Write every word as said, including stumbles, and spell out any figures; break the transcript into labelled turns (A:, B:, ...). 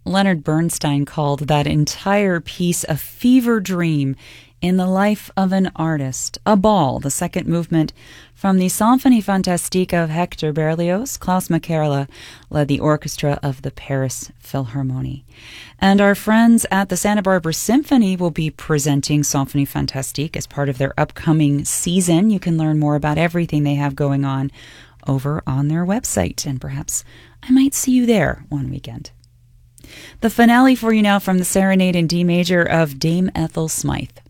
A: Leonard Bernstein called that entire piece a fever dream in the life of an artist. A Ball, the second movement from the Symphonie Fantastique of Hector Berlioz. Klaus Makerla led the orchestra of the Paris Philharmonie. And our friends at the Santa Barbara Symphony will be presenting Symphonie Fantastique as part of their upcoming season. You can learn more about everything they have going on over on their website, and perhaps I might see you there one weekend. The finale for you now from the Serenade in D major of Dame Ethel Smythe.